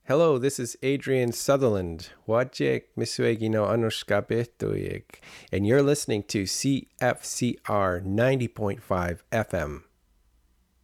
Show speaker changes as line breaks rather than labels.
Hello, this is Adrian Sutherland. Wajek misuegi no anushkabetoyek, and you're listening to CFCR 90.5 FM.